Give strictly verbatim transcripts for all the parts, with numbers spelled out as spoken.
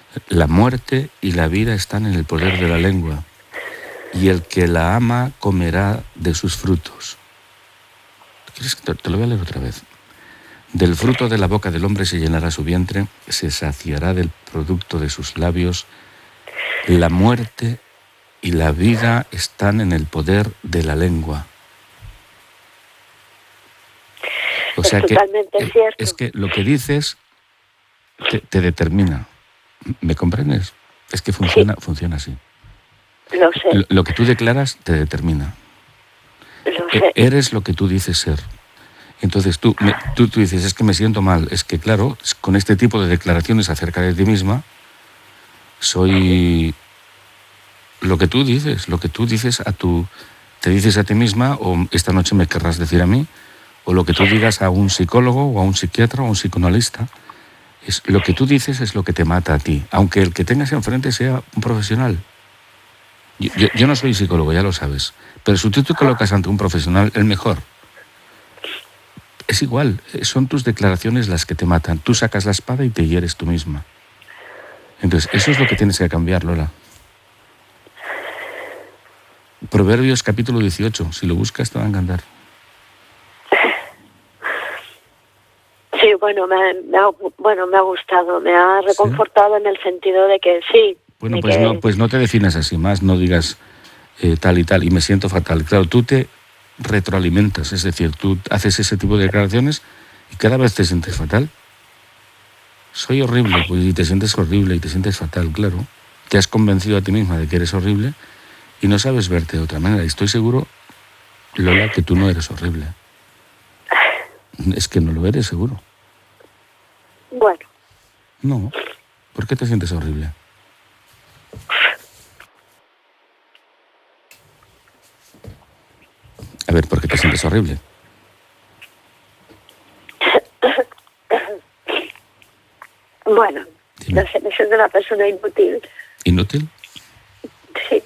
La muerte y la vida están en el poder de la lengua, y el que la ama comerá de sus frutos. ¿Quieres que te, te lo voy a leer otra vez? Del fruto de la boca del hombre se llenará su vientre, se saciará del producto de sus labios. La muerte y la vida están en el poder de la lengua. O sea es que totalmente eh, cierto. es que lo que dices te, te determina. ¿Me comprendes? Es que funciona, Sí. funciona así. Lo sé. Lo, lo que tú declaras te determina. Lo E- sé. Eres lo que tú dices ser. Entonces tú, me, tú, tú dices, es que me siento mal. Es que claro, con este tipo de declaraciones acerca de ti misma, soy lo que tú dices, lo que tú dices a tu, te dices a ti misma, o esta noche me querrás decir a mí, o lo que tú digas a un psicólogo, o a un psiquiatra, o a un psicoanalista. Es, lo que tú dices es lo que te mata a ti, aunque el que tengas enfrente sea un profesional. Yo, yo, yo no soy psicólogo, ya lo sabes, pero si tú te colocas ante un profesional, el mejor, es igual, son tus declaraciones las que te matan. Tú sacas la espada y te hieres tú misma. Entonces, eso es lo que tienes que cambiar, Lola. Proverbios capítulo dieciocho, si lo buscas te va a encantar. Sí, bueno, me, ha- me ha, bueno, me ha gustado, me ha reconfortado ¿Sí? En el sentido de que sí. Bueno, de pues, que... no, pues no te definas así más, no digas eh, tal y tal, y me siento fatal. Claro, tú te retroalimentas, es decir, tú haces ese tipo de declaraciones y cada vez te sientes fatal. Soy horrible, pues y te sientes horrible y te sientes fatal, claro. Te has convencido a ti misma de que eres horrible y no sabes verte de otra manera. Y estoy seguro, Lola, que tú no eres horrible. Es que no lo eres, seguro. Bueno. No. ¿Por qué te sientes horrible? A ver, ¿por qué te sientes horrible? Bueno, Dime. No sé, me siento una persona inútil. ¿Inútil? Sí.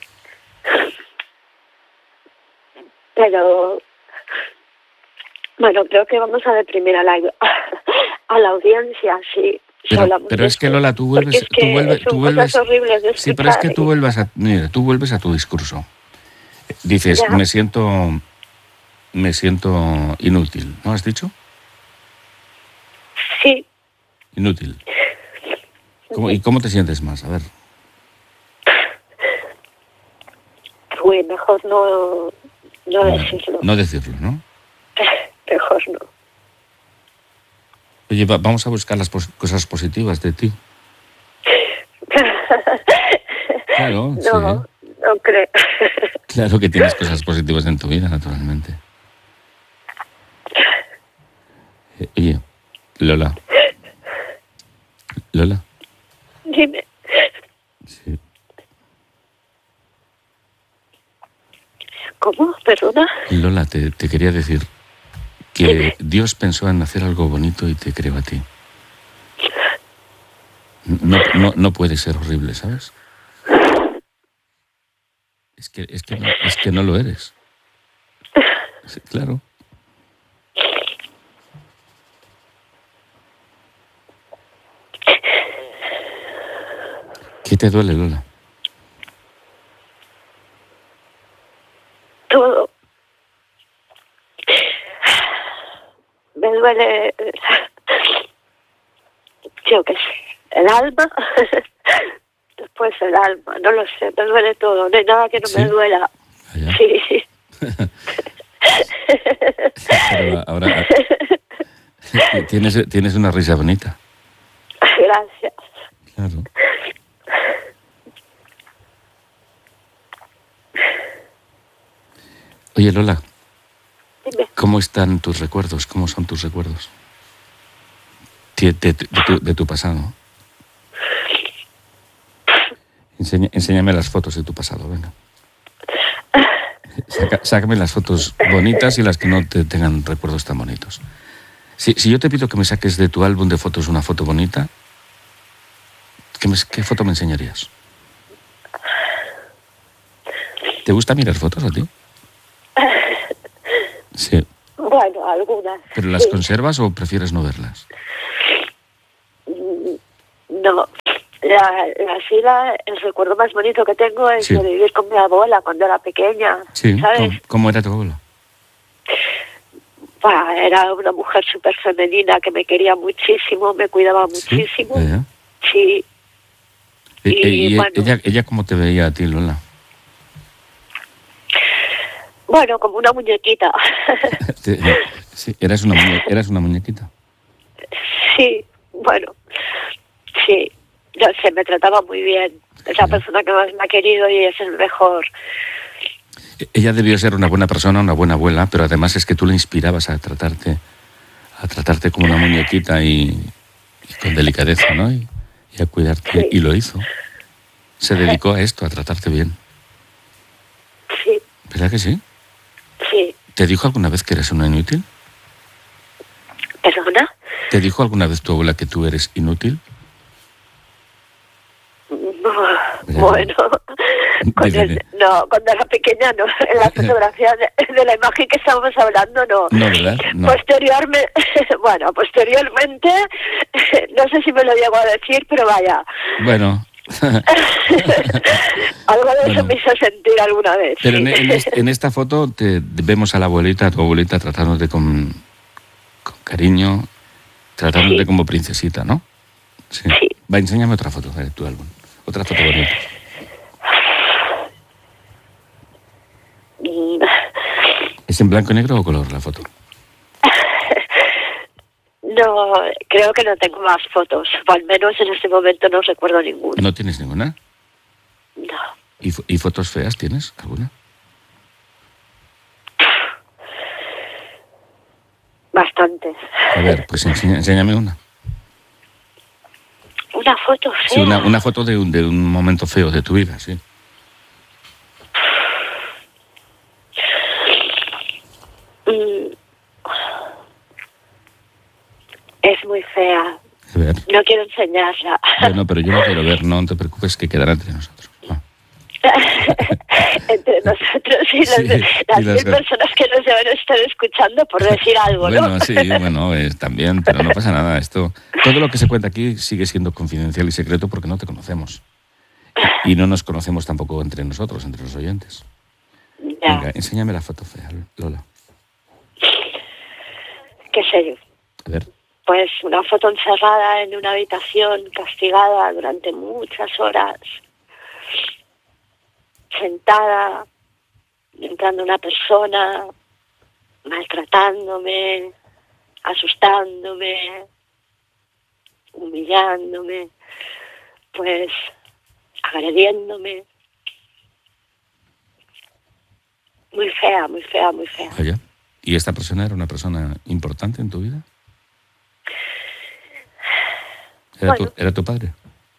Pero, bueno, creo que vamos a deprimir a la, a la audiencia, sí. Pero, pero es que Lola, tú vuelves, es que tú vuelves, son tú vuelves, cosas horribles de explicar. Sí, pero es que tú vuelvas a, mira, tú vuelves a tu discurso. Dices, ya. me siento, me siento inútil, ¿no has dicho? Sí. Inútil. ¿Cómo, ¿Y cómo te sientes más? A ver. Uy, mejor no, no, no decirlo. No decirlo, ¿no? Mejor no. Oye, va, vamos a buscar las pos- cosas positivas de ti. Claro, no, sí. No creo. Claro que tienes cosas positivas en tu vida, naturalmente. Eh, oye, Lola. Lola. Dime. Sí. ¿Cómo? ¿Perdona? Lola, te, te quería decir que Dios pensó en hacer algo bonito y te creó a ti. No, no, no puede ser horrible, ¿sabes? Es que, es que, no, es que no lo eres. Sí, claro. ¿Qué te duele, Lola? Todo. Me duele, yo qué sé, el alma, después el alma, no lo sé, me duele todo, no hay nada que no ¿Sí? me duela. ¿Allá? Sí, sí. Pero ahora tienes, tienes una risa bonita. Gracias. Claro. Oye, Lola. Dime. ¿Cómo están tus recuerdos? ¿Cómo son tus recuerdos? De, de, de, tu, de tu pasado. Enseña, enséñame las fotos de tu pasado, venga. Saca, sácame las fotos bonitas y las que no te tengan recuerdos tan bonitos. Si, si yo te pido que me saques de tu álbum de fotos una foto bonita, ¿qué, me, qué foto me enseñarías? ¿Te gusta mirar fotos a ti? Sí. Bueno, algunas. ¿Pero las sí. conservas o prefieres no verlas? No, La, la, sí, la, el recuerdo más bonito que tengo es Sí. de vivir con mi abuela cuando era pequeña, Sí, ¿sabes? ¿cómo, cómo era tu abuela? Bah, era una mujer súper femenina que me quería muchísimo, me cuidaba Sí. muchísimo. ¿Ella? Sí. E- Y, e- y bueno, ella, ella cómo te veía a ti, Lola? bueno, como una muñequita. Te- sí, eras una, muñe- eras una muñequita. Sí, bueno, sí. No sé, me trataba muy bien. Es la Sí. persona que más me ha querido y es el mejor. E- Ella debió ser una buena persona, una buena abuela, pero además es que tú le inspirabas a tratarte, a tratarte como una muñequita y, y con delicadeza, ¿no? Y, y a cuidarte. Sí. Y lo hizo. Se dedicó a esto, a tratarte bien. Sí, ¿Verdad que sí? sí. ¿Te dijo alguna vez que eres una inútil? ¿Perdona? ¿Te dijo alguna vez tu abuela que tú eres inútil? Bueno, con Dile, el- dile. no, cuando era pequeña no, en la fotografía de, de la imagen que estábamos hablando no. No, ¿verdad? No. Posteriormente, bueno, posteriormente, no sé si me lo llego a decir, pero vaya, Bueno. algo de Bueno. eso me hizo sentir alguna vez. Pero en, sí. en es- en esta foto te vemos a la abuelita, a tu abuelita tratándote con, con cariño, tratándote Sí. como princesita, ¿no? Sí. Sí. Va, enséñame otra foto de tu álbum. Otra foto bonita. Mm, ¿Es en blanco y negro o color la foto? No, creo que no tengo más fotos, o al menos en este momento no recuerdo ninguna. ¿No tienes ninguna? No. ¿Y, fo- y fotos feas tienes alguna? Bastantes. A ver, pues enseña- enséñame una. Una foto fea. Sí, una, una foto de un, de un momento feo de tu vida, sí. Mm. Es muy fea. A ver. No quiero enseñarla. Bueno, pero yo no quiero ver, no te preocupes, que quedará entre nosotros. Ah. Entre nosotros y las, Sí, las y las- mil personas que nos deben estar escuchando, por decir algo, ¿no? Bueno, sí, bueno, es, también, pero no pasa nada. Esto, todo lo que se cuenta aquí sigue siendo confidencial y secreto porque no te conocemos. Y no nos conocemos tampoco entre nosotros, entre los oyentes. Ya, Venga, enséñame la foto fea, Lola. qué sé yo. A ver, Pues una foto encerrada en una habitación, castigada durante muchas horas, sentada, entrando una persona, maltratándome, asustándome, humillándome, pues agrediéndome. Muy fea, muy fea, muy fea. vaya. ¿Y esta persona era una persona importante en tu vida? ¿Era, Bueno. tu, ¿Era tu padre?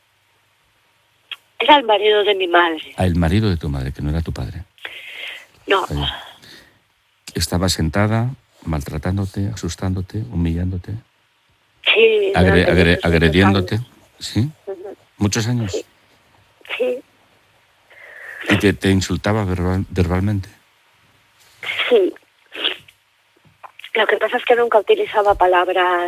Era el marido de mi madre. Ah, el marido de tu madre, que no era tu padre. No, Vaya. Estaba sentada, maltratándote, asustándote, humillándote, sí. agre- durante agre- muchos agrediéndote. años. ¿Sí? Ujú. ¿Muchos años? Sí. Sí, ¿Y te, te insultaba verbal- verbalmente? sí. Lo que pasa es que nunca utilizaba palabras,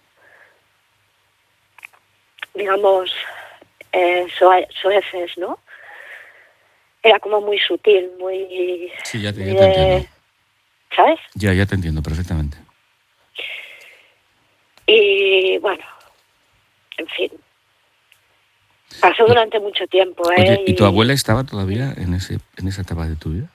digamos, eh, soe- soeces, ¿no? Era como muy sutil, muy... Sí, ya te, muy ya te de- entiendo. ¿Sabes? Ya, ya te entiendo perfectamente. Y bueno, en fin. Pasó durante mucho tiempo, ¿eh? Oye, ¿y tu abuela estaba todavía en, ese, en esa etapa de tu vida?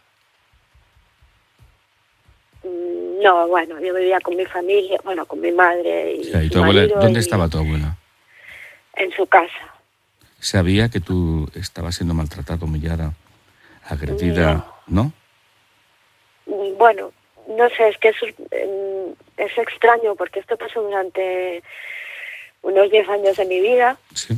Mm, No, bueno, yo vivía con mi familia, bueno, con mi madre y, O sea, ¿y su tu abuela, marido dónde y estaba tu abuela? En su casa. ¿Sabía que tú estabas siendo maltratada, humillada, agredida? ¿No? Mm, Bueno, no sé, es que es, mm, es extraño porque esto pasó durante unos diez años de mi vida Sí.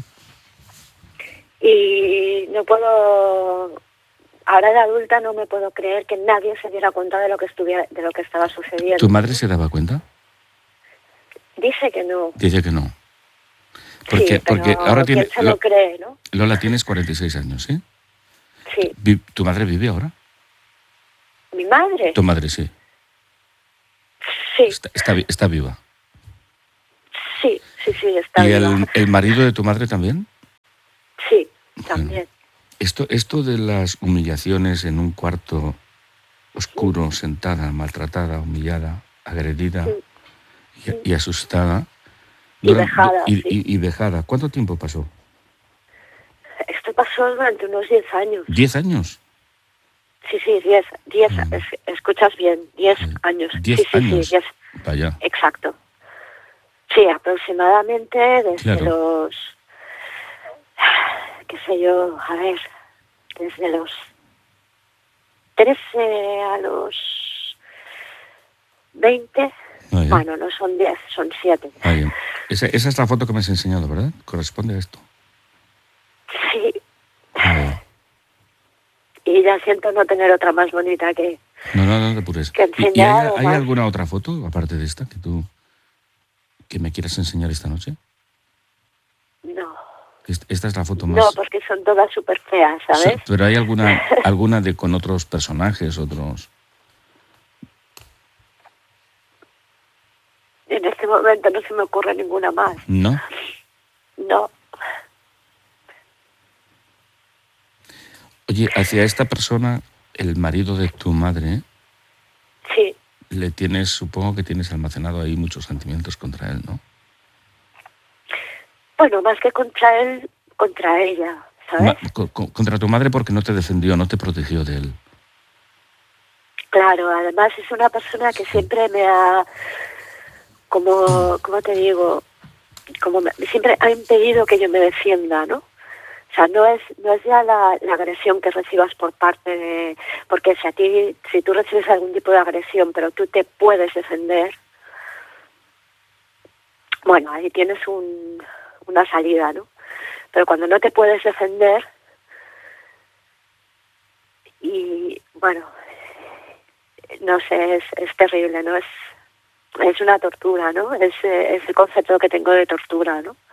y no puedo, ahora de adulta no me puedo creer que nadie se diera cuenta de lo que estuviera, de lo que estaba sucediendo. ¿Tu madre se daba cuenta? Dice que no. Dice que no. Porque, Sí, pero porque ahora tiene... ¿quién se lo cree, no? Lola, tienes cuarenta y seis años, ¿sí? Sí. Vi- ¿Tu madre vive ahora? ¿Mi madre? Tu madre sí. Sí, Está, está, vi- está viva. sí, sí, sí, está ¿Y viva. el, el marido de tu madre también? también. Esto, esto de las humillaciones en un cuarto oscuro, sentada, maltratada, humillada, agredida Sí, y, sí. y asustada. Y Durante- vejada, y, sí. y- y vejada. ¿Cuánto tiempo pasó? Esto pasó durante unos diez años. ¿Diez años? Sí, sí, diez, diez, Mm. es- escuchas bien, diez Sí. años. Diez sí, sí, años. sí, diez, Vaya, exacto. Sí, aproximadamente desde Claro. los, qué sé yo, a ver, desde los trece a los veinte, vaya, bueno, no son diez, son siete. vaya. Esa, esa es la foto que me has enseñado, ¿verdad? Corresponde a esto. Sí, Vaya. y ya siento no tener otra más bonita que, No, no, no te apures. que ¿Y, y hay, enseñar o hay más. alguna otra foto, aparte de esta, que tú que me quieras enseñar esta noche? No, Est- Esta es la foto no, más... porque son todas súper feas, So- ¿sabes? Pero hay alguna alguna de con otros personajes, otros... En este momento no se me ocurre ninguna más. ¿No? No, Oye, hacia esta persona, el marido de tu madre, sí. le tienes, supongo que tienes almacenado ahí muchos sentimientos contra él, ¿no? Bueno, más que contra él, contra ella, ¿sabes? Ma- co- co- contra tu madre porque no te defendió, no te protegió de él. Claro, además es una persona que siempre me ha, como, ¿cómo te digo? Como me- siempre ha impedido que yo me defienda, ¿no? O sea, no es, no es ya la, la agresión que recibas por parte de... Porque si a ti, si tú recibes algún tipo de agresión, pero tú te puedes defender, bueno, ahí tienes un, una salida, ¿no? Pero cuando no te puedes defender, y bueno, no sé, es, es terrible, ¿no? Es, es una tortura, ¿no? Es, eh, es el concepto que tengo de tortura, ¿no?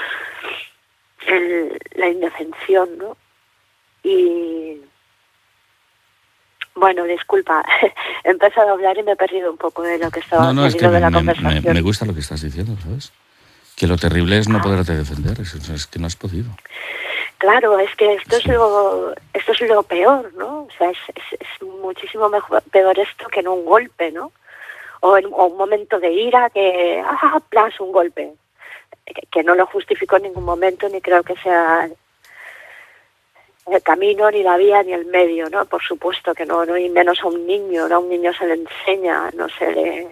El, la indefensión, ¿no? Y bueno, disculpa, he empezado a hablar y me he perdido un poco de lo que estaba No, no, es que haciendo me, de la me- conversación. me- me gusta lo que estás diciendo, ¿sabes? Que lo terrible es no Ah. poderte defender, es, es que no has podido. Claro, es que esto Sí. es lo esto es lo peor, ¿no? O sea, es, es, es muchísimo mejor, peor esto que en un golpe, ¿no? O en o un momento de ira que, ah, plas, un golpe. Que, que no lo justifico en ningún momento, ni creo que sea el camino, ni la vía, ni el medio, ¿no? Por supuesto que no, no, y menos a un niño, ¿no? A un niño se le enseña, no se le...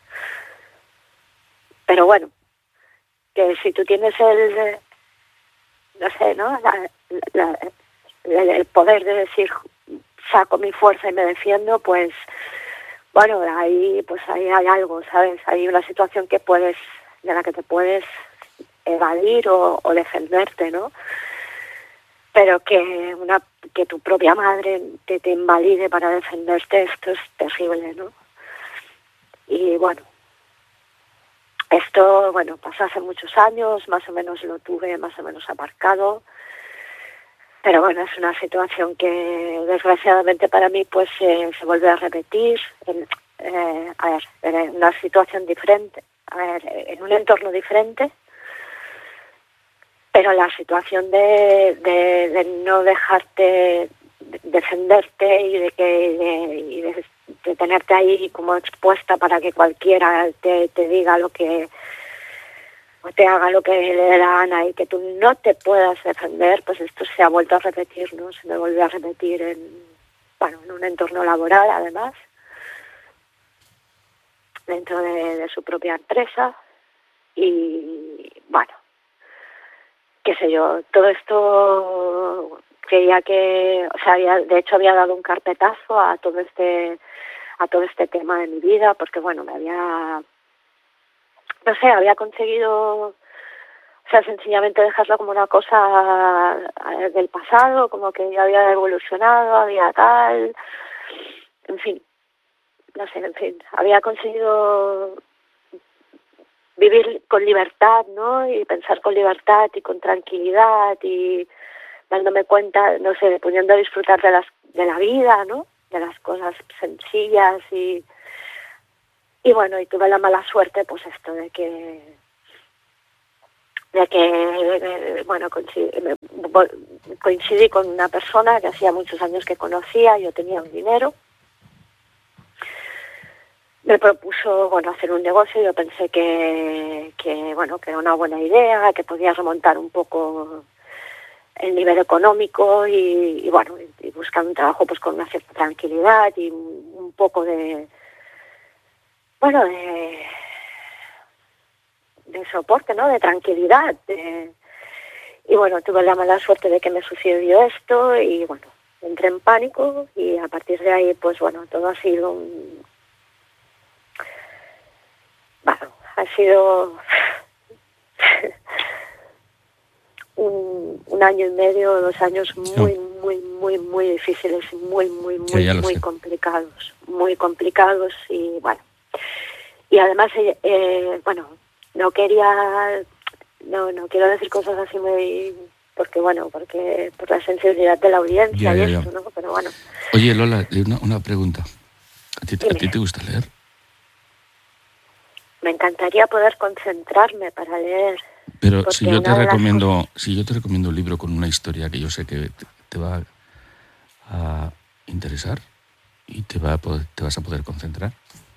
Pero bueno, que si tú tienes el, no sé, ¿no? La, la, el, el poder de decir, saco mi fuerza y me defiendo, pues, bueno, ahí, pues ahí hay algo, ¿sabes? Hay una situación que puedes, de la que te puedes evadir o, o defenderte, ¿no? Pero que una que tu propia madre te, te invalide para defenderte, esto es terrible, ¿no? Y bueno, esto, bueno, pasó hace muchos años, más o menos lo tuve más o menos aparcado, pero bueno, es una situación que desgraciadamente para mí pues eh, se vuelve a repetir, en, eh, a ver, en una situación diferente, a ver, en un entorno diferente, pero la situación de, de, de no dejarte defenderte y de que de, y de, de tenerte ahí como expuesta para que cualquiera te, te diga lo que o te haga lo que le dé la gana y que tú no te puedas defender, pues esto se ha vuelto a repetir, ¿no? Se me volvió a repetir en, bueno, en un entorno laboral, además, dentro de, de su propia empresa. Y bueno, qué sé yo, todo esto creía que, o sea, había, de hecho había dado un carpetazo a todo este a todo este tema de mi vida, porque bueno, me había, no sé, había conseguido, o sea, sencillamente dejarlo como una cosa del pasado, como que ya había evolucionado, había tal, en fin, no sé, en fin, había conseguido vivir con libertad, ¿no? Y pensar con libertad y con tranquilidad y dándome cuenta, no sé, pudiendo disfrutar de las de la vida, ¿no? De las cosas sencillas y y bueno, y tuve la mala suerte, pues esto de que de que bueno, coincidí con una persona que hacía muchos años que conocía, yo tenía un dinero. Me propuso, bueno, hacer un negocio. Yo pensé que, que, bueno, que era una buena idea, que podía remontar un poco el nivel económico y, y bueno, y buscar un trabajo pues con una cierta tranquilidad y un, un poco de, bueno, de, de soporte, ¿no? De tranquilidad. De, y bueno, tuve la mala suerte de que me sucedió esto y bueno, entré en pánico y a partir de ahí, pues bueno, todo ha sido un Bueno, ha sido un, un año y medio, dos años muy, sí. muy, muy, muy difíciles, muy, muy, muy, sí, muy sé. complicados, muy complicados y bueno. Y además, eh, eh, bueno, no quería, no, no quiero decir cosas así muy, porque bueno, porque por la sensibilidad de la audiencia ya, y ya, eso, ya. ¿no? Pero bueno. Oye, Lola, una, una pregunta. ¿A ti, ¿A ti te gusta leer? Me encantaría poder concentrarme para leer. Pero si yo te recomiendo, cosas... si yo te recomiendo un libro con una historia que yo sé que te, te va a interesar y te va a poder, te vas a poder concentrar.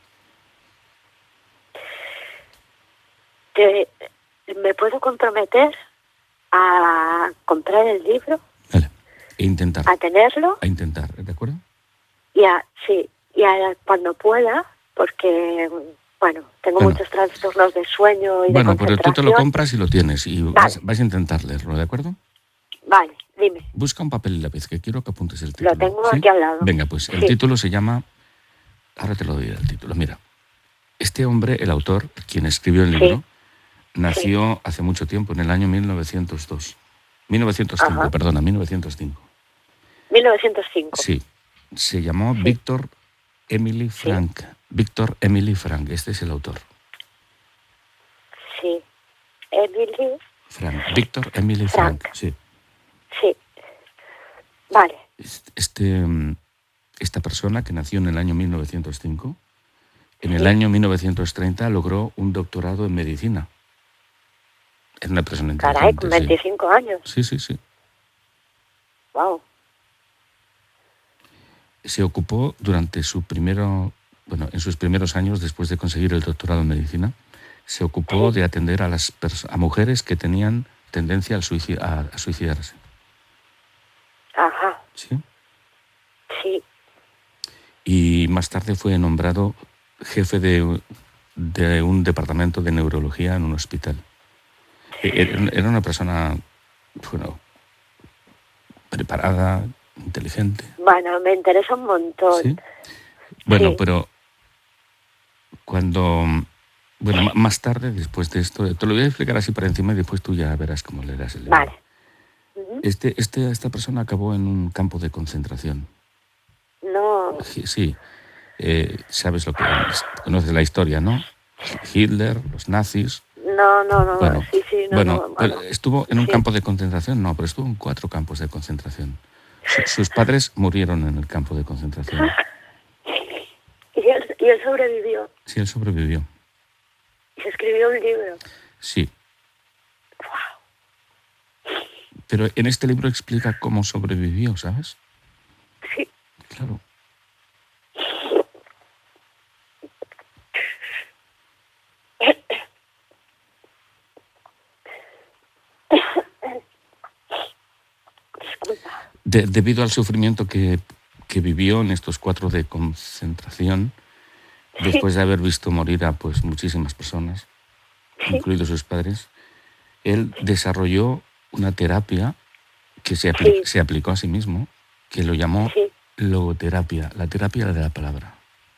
Te, ¿Me puedo comprometer a comprar el libro? Vale. E intentar. A tenerlo. A intentar, ¿de acuerdo? Y a, sí, y a, cuando pueda, porque bueno, tengo bueno. muchos trastornos de sueño y bueno, de concentración. Bueno, pero tú te lo compras y lo tienes y vale. vas, vas a intentar leerlo, ¿de acuerdo? Vale, dime. Busca un papel y lápiz, que quiero que apuntes el título. Lo tengo ¿sí? aquí al lado. Venga, pues el sí. título se llama... Ahora te lo doy el título. Mira, este hombre, el autor, quien escribió el libro, sí. nació sí. hace mucho tiempo, en el año mil novecientos dos. mil novecientos cinco, Ajá. perdona, mil novecientos cinco. mil novecientos cinco. Sí. Se llamó sí. Víctor Emily Frank. Sí. Víctor Emily Frank, este es el autor. Sí. Emily... Frank. Víctor Emily Frank. Frank, sí. Sí. Vale. Este, esta persona que nació en el año mil novecientos cinco, en el sí. año mil novecientos treinta logró un doctorado en medicina. Es una persona inteligente. Caray, con veinticinco sí. años. Sí, sí, sí. Wow. Se ocupó durante su primero, bueno, en sus primeros años después de conseguir el doctorado en medicina, se ocupó sí. de atender a las a mujeres que tenían tendencia al suicid a, a suicidarse. Ajá. ¿Sí? Sí. Y más tarde fue nombrado jefe de, de un departamento de neurología en un hospital. Era una persona, bueno, preparada, inteligente. Bueno, me interesa un montón. ¿Sí? Bueno, sí. pero cuando... Bueno, más tarde, después de esto, te lo voy a explicar así por encima y después tú ya verás cómo leerás el libro. Vale. Uh-huh. Este, este, esta persona acabó en un campo de concentración. No. Sí. Eh, ¿Sabes lo que es? Conoces la historia, ¿no? Hitler, los nazis... No, no, no, bueno, sí, sí, no, bueno, no, bueno. estuvo en un sí. campo de concentración, no, pero estuvo en cuatro campos de concentración. Sus padres murieron en el campo de concentración. ¿Y él, y él sobrevivió? Sí, él sobrevivió. ¿Y se escribió un libro? Sí. Wow. Pero en este libro explica cómo sobrevivió, ¿sabes? Sí. Claro. De, debido al sufrimiento que, que vivió en estos cuatro de concentración, sí. después de haber visto morir a pues muchísimas personas, sí. incluidos sus padres, él desarrolló una terapia que se, apl- sí. se aplicó a sí mismo, que lo llamó sí. logoterapia, la terapia de la palabra.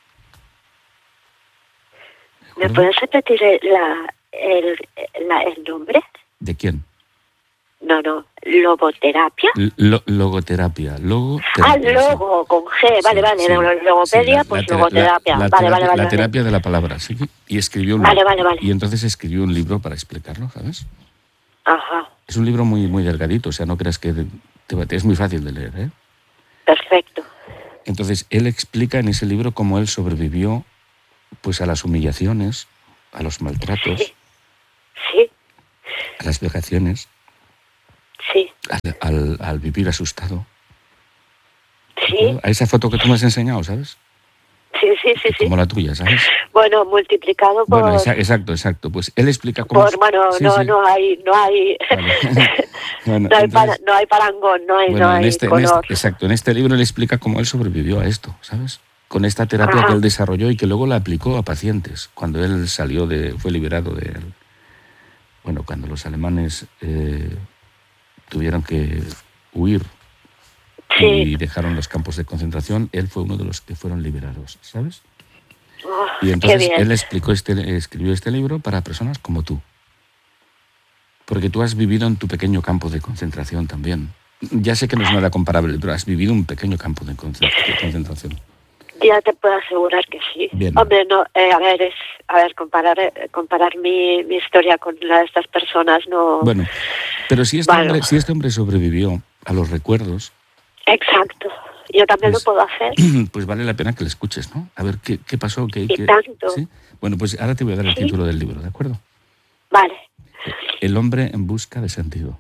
¿Me puedes repetir la, el, la, el nombre? ¿De quién? No, no, logoterapia. Lo, logoterapia, logoterapia. Ah, logo, sí. con G, vale, sí, vale, sí. logopedia, sí, la, pues la, logoterapia. La, la, vale, terapia, vale, vale. La terapia de la palabra, sí. Y escribió un vale, libro. Vale, vale. Y entonces escribió un libro para explicarlo, ¿sabes? Ajá. Es un libro muy, muy delgadito, o sea, no creas que te, te, es muy fácil de leer, ¿eh? Perfecto. Entonces, él explica en ese libro cómo él sobrevivió, pues, a las humillaciones, a los maltratos, sí. Sí. a las vejaciones. Sí. Al, al, al vivir asustado. Sí. A esa foto que tú me has enseñado, ¿sabes? Sí, sí, sí, sí. Como la tuya, ¿sabes? Bueno, multiplicado por... Bueno, esa, exacto, exacto. Pues él explica cómo... Por, bueno, sí, no, sí. no hay... No hay, Vale. Bueno, no, hay entonces, para, no hay parangón, no hay, bueno, no en hay este, en color. este, exacto, en este libro él explica cómo él sobrevivió a esto, ¿sabes? Con esta terapia Ajá. que él desarrolló y que luego la aplicó a pacientes. Cuando él salió de... fue liberado de... Bueno, cuando los alemanes eh, tuvieron que huir Sí. y dejaron los campos de concentración, él fue uno de los que fueron liberados, ¿sabes? Oh, Y entonces qué bien. él explicó este, escribió este libro para personas como tú. Porque tú has vivido en tu pequeño campo de concentración también. Ya sé que no es nada comparable, pero has vivido un pequeño campo de concentración. Ya te puedo asegurar que sí. Bien. Hombre, no, eh, a ver, es, a ver, comparar, eh, comparar mi, mi historia con la de estas personas no. Bueno, pero si este, Bueno. hombre, si este hombre sobrevivió a los recuerdos. Exacto. Yo también pues, lo puedo hacer. Pues vale la pena que le escuches, ¿no? A ver qué, qué pasó, qué, Y qué, tanto. ¿sí? Bueno, pues ahora te voy a dar el ¿Sí? título del libro, ¿de acuerdo? Vale. El hombre en busca de sentido.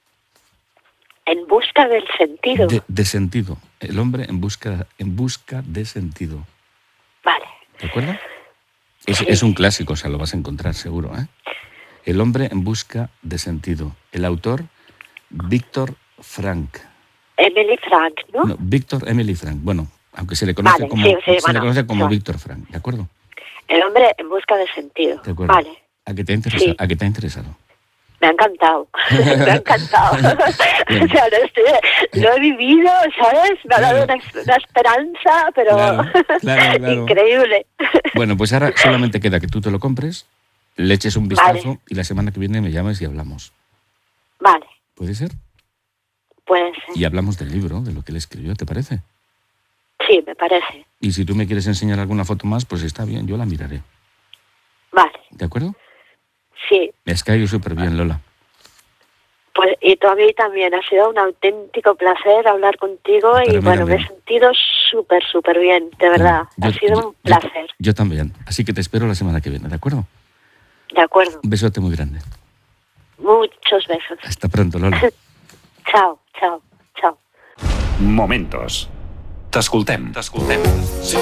En busca del sentido. De, de sentido. El hombre en busca, en busca de sentido. Vale. ¿De acuerdo? Es, Sí. es un clásico, o sea, lo vas a encontrar seguro, ¿eh? El hombre en busca de sentido. El autor, Víctor Frank. Emily Frank, ¿no? No, Víctor Emily Frank. Bueno, aunque se le conoce Vale, como, sí, sí, se bueno, le conoce como no. Víctor Frank, ¿de acuerdo? El hombre en busca de sentido. De acuerdo. Vale. ¿A qué te ha interesado? Sí. ¿A qué te ha interesado? Me ha encantado, me ha encantado. O sea, lo, estoy- lo he vivido, ¿sabes? Me ha dado una, una esperanza, pero Claro, claro, claro. increíble. Bueno, pues ahora solamente queda que tú te lo compres, le eches un vistazo Vale. y la semana que viene me llames y hablamos. Vale, ¿Puede ser? puede ser. Y hablamos del libro, de lo que él escribió, ¿te parece? Sí, me parece. Y si tú me quieres enseñar alguna foto más, pues está bien, yo la miraré. Vale, ¿De acuerdo? sí. Me has caído súper bien, Lola. Pues, y tú a mí también, ha sido un auténtico placer hablar contigo Para y mí bueno, me también. he sentido súper, súper bien, de verdad. Yo- ha sido yo- un yo- placer. Yo también. Así que te espero la semana que viene, ¿de acuerdo? De acuerdo. Un besote muy grande. Muchos besos. Hasta pronto, Lola. Chao, chao, chao. Momentos. T'escoltem. T'escoltem.